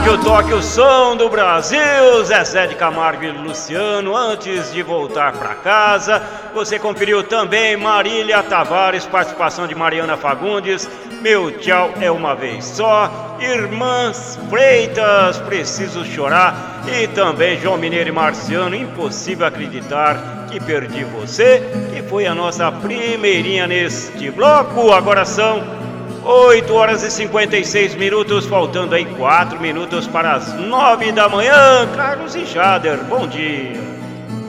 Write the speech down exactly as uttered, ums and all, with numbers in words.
rádio toque o som do Brasil, Zezé de Camargo e Luciano. Antes de voltar para casa, você conferiu também Marília Tavares, participação de Mariana Fagundes, Meu Tchau é Uma Vez Só, Irmãs Freitas, Preciso Chorar, e também João Mineiro e Marciano, Impossível Acreditar que Perdi Você, que foi a nossa primeirinha neste bloco. Agora são oito horas e cinquenta e seis minutos, faltando aí quatro minutos para as nove da manhã. Carlos e Jader, bom dia.